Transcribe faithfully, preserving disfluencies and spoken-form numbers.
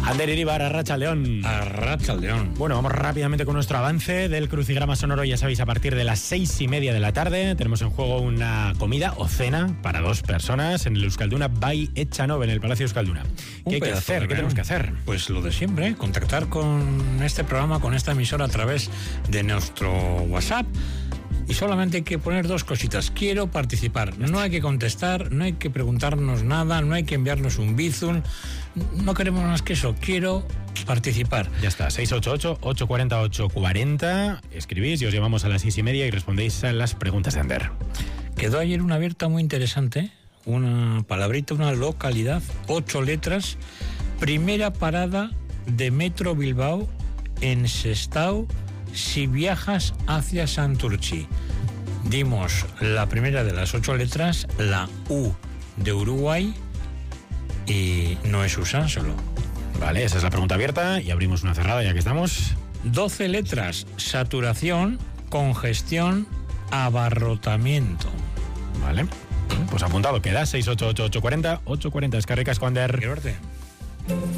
Ander Iribar, Arratsaldeon. Arratsaldeon. Bueno, vamos rápidamente con nuestro avance del crucigrama sonoro. Ya sabéis, a partir de las seis y media de la tarde tenemos en juego una comida o cena para dos personas en el Euskalduna by Echanove, en el Palacio Euskalduna. ¿Qué hay que hacer? ¿Qué tenemos que hacer? Pues lo de siempre, contactar con este programa, con esta emisora a través de nuestro WhatsApp. Y solamente hay que poner dos cositas. Quiero participar. No hay que contestar, no hay que preguntarnos nada, no hay que enviarnos un bizum. No queremos más que eso. Quiero participar. Ya está. seis ocho ocho, ocho cuatro cero, ocho cuatro cero. Escribís y os llamamos a las seis y media y respondéis a las preguntas de Ander. Quedó ayer una abierta muy interesante. Una palabrita, una localidad, ocho letras. Primera parada de Metro Bilbao en Sestao si viajas hacia Santurtzi. Dimos la primera de las ocho letras, la U de Uruguay, y no es Usánsolo. Vale, esa es la pregunta abierta y abrimos una cerrada ya que estamos. doce letras, saturación, congestión, abarrotamiento. Vale, pues apuntado queda. seis ocho ocho, ocho cuatro cero, ocho cuatro cero. Es que ricas, Ander. Qué suerte.